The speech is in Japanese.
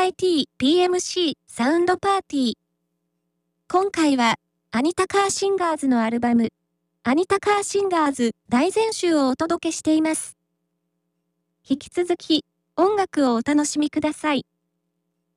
PMC サウンドパーティー。今回は、アニタカーシンガーズのアルバム、アニタカーシンガーズ大全集をお届けしています。引き続き、音楽をお楽しみください。